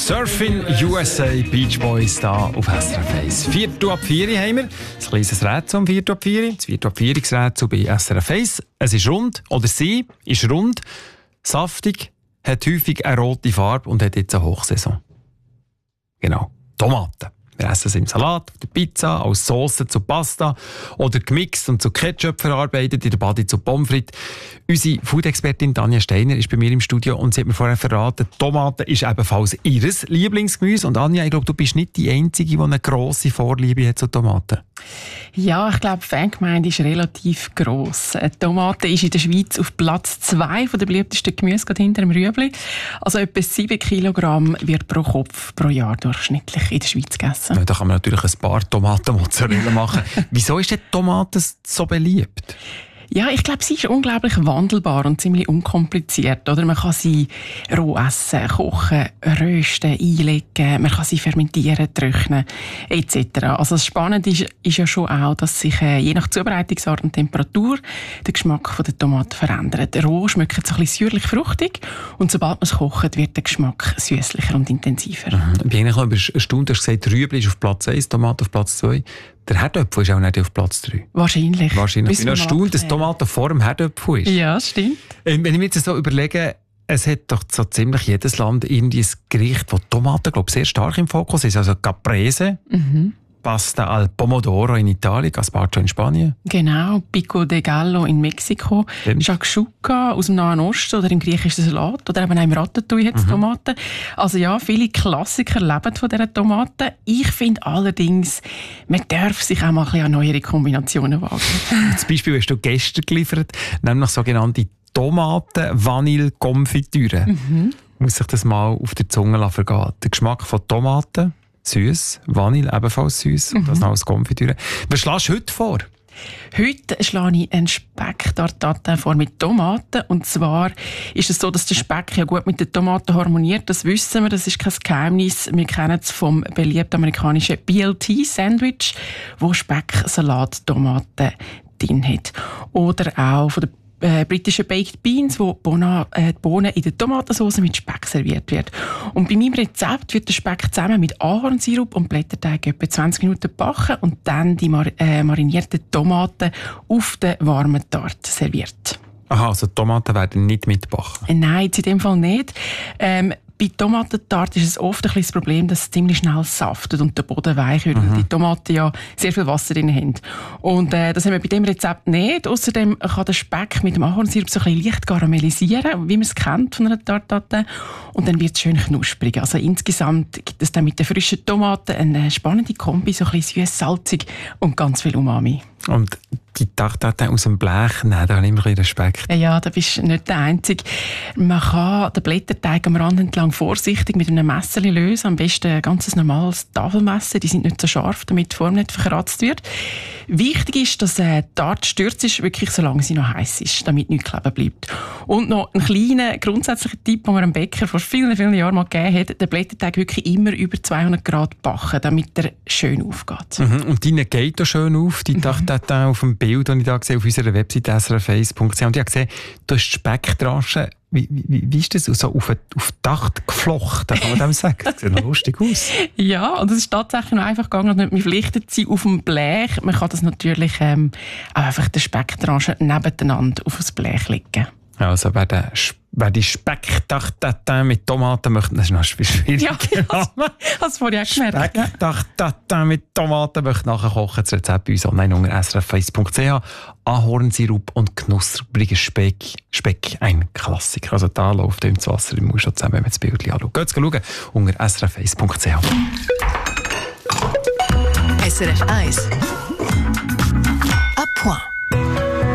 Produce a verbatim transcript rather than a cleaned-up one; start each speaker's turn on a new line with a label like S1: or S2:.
S1: Surfing U S A, Beach Boys da auf S R F eins. Viertel ab vier haben wir. Ein kleines Rätsel um Viertel ab vier. Das Viertel ab vier Rätsel bei S R F eins. Es ist rund, oder sie ist rund, saftig, hat häufig eine rote Farbe und hat jetzt eine Hochsaison. Genau, Tomaten. Wir essen es im Salat, auf der Pizza, als Sauce zu Pasta oder gemixt und zu Ketchup verarbeitet, in der Badi zu Pommes frites. Unsere Food-Expertin Tanja Steiner ist bei mir im Studio und sie hat mir vorher verraten, Tomaten ist ebenfalls ihr Lieblingsgemüse. Und Anja, ich glaube, du bist nicht die Einzige, die eine grosse Vorliebe hat zu Tomaten.
S2: Ja, ich glaube, die Fangemeinde ist relativ gross. Eine Tomate ist in der Schweiz auf Platz zwei der beliebtesten Gemüse, gerade hinter dem Rüebli. Also etwa sieben Kilogramm wird pro Kopf pro Jahr durchschnittlich in der Schweiz gegessen.
S1: Ja, da kann man natürlich ein paar Tomaten-Mozzarella machen. Wieso ist die Tomate so beliebt?
S2: Ja, ich glaube, sie ist unglaublich wandelbar und ziemlich unkompliziert. Oder? Man kann sie roh essen, kochen, rösten, einlegen, man kann sie fermentieren, trocknen et cetera. Also das Spannende ist, ist ja schon auch, dass sich äh, je nach Zubereitungsart und Temperatur der Geschmack von der Tomate verändert. Roh schmeckt so ein bisschen säuerlich-fruchtig und sobald man es kocht, wird der Geschmack süßlicher und intensiver.
S1: Mhm. Ich bin eigentlich noch erstaunt, du hast gesagt, Rüebli ist auf Platz eins, Tomate auf Platz zwei. Der Herdöpfel ist auch nicht auf Platz drei.
S2: Wahrscheinlich.
S1: Wahrscheinlich. Ich bin noch erstaunt, dass Tomaten vor dem Herdöpfel ist.
S2: Ja, stimmt.
S1: Wenn ich mir jetzt so überlege, es hat doch so ziemlich jedes Land irgendwie ein Gericht, wo Tomaten, glaube ich, sehr stark im Fokus ist. Also Caprese, mhm. Pasta al Pomodoro in Italien, Gazpacho in Spanien.
S2: Genau, Pico de Gallo in Mexiko, Shakshuka aus dem Nahen Osten oder im griechischen Salat oder eben auch im Ratatouille hat es mhm. Tomaten. Also ja, viele Klassiker leben von dieser Tomaten. Ich finde allerdings, man darf sich auch mal ein bisschen an neuere Kombinationen wagen.
S1: Zum Beispiel hast du gestern geliefert, nämlich sogenannte Tomaten-Vanille-Konfitüre. Mhm. Muss sich das mal auf der Zunge vergehen. Der Geschmack von Tomaten, süß, Vanille ebenfalls süß, mhm. das noch als Konfitüre. Was schlägst du heute vor?
S2: Heute schlage ich einen Speck-Tartatin vor mit Tomaten. Und zwar ist es so, dass der Speck ja gut mit den Tomaten harmoniert. Das wissen wir, das ist kein Geheimnis. Wir kennen es vom beliebten amerikanischen B L T-Sandwich, wo Speck, Salat, Tomaten drin hat. Oder auch von der Äh, britische Baked Beans, wo Bona, äh, die Bohnen in der Tomatensauce mit Speck serviert wird. Und bei meinem Rezept wird der Speck zusammen mit Ahornsirup und Blätterteig etwa zwanzig Minuten gebacken und dann die mar- äh, marinierten Tomaten auf der warmen Tarte serviert.
S1: Aha, also die Tomaten werden nicht mitgebacken?
S2: Äh, nein, in dem Fall nicht. Ähm, Bei Tomatentarte ist es oft ein bisschen das Problem, dass es ziemlich schnell saftet und der Boden weich wird, mhm. weil die Tomaten ja sehr viel Wasser drin haben. Und äh, das haben wir bei diesem Rezept nicht. Außerdem kann der Speck mit dem Ahornsirup so ein bisschen leicht karamellisieren, wie man es kennt von einer Tartate. Und dann wird es schön knusprig. Also insgesamt gibt es dann mit den frischen Tomaten eine spannende Kombi, so ein bisschen süß, salzig und ganz viel Umami.
S1: Und die Tartatin aus dem Blech, nein, da habe ich immer ein bisschen Respekt.
S2: Ja, da bist du nicht der Einzige. Man kann den Blätterteig am Rand entlang vorsichtig mit einem Messer lösen. Am besten ein ganz normales Tafelmesser. Die sind nicht so scharf, damit die Form nicht verkratzt wird. Wichtig ist, dass die Tarte stürzt ist, wirklich solange sie noch heiß ist, damit nichts kleben bleibt. Und noch ein kleiner grundsätzlicher Tipp, den mir ein Bäcker vor vielen, vielen Jahren mal gegeben hat: den Blätterteig wirklich immer über zweihundert Grad backen, damit er schön aufgeht.
S1: Mhm. Und deine geht auch schön auf, die Tartatin mhm. auf dem Bild, das ich da gesehen auf unserer Webseite s r f eins punkt c h. Und ich habe gesehen, du hast Speckdraschen. Wie, wie, wie ist das? So auf, auf Dach geflochten, kann man dem sagen? Das sieht noch lustig aus.
S2: Ja, und es ist tatsächlich noch einfach gegangen, nicht mehr verpflichtet zu sein auf dem Blech. Man kann das natürlich ähm, auch einfach den Speckdraschen nebeneinander auf das Blech legen.
S1: Also wer, den, wer die Specktartatin mit Tomaten möchte, das ist noch schwierig.
S2: Ja, hast du es vorher gemerkt?
S1: Specktartatin mit Tomaten möchte nachkochen. Das Rezept bei uns online unter s r f eins punkt c h. Ahornsirup und knuspriger Speck. Speck, ein Klassiker. Also da läuft ins Wasser im Mund schon zusammen, wenn man das Bild anschaut. Geht schauen unter s r f eins punkt c h.
S3: S R F eins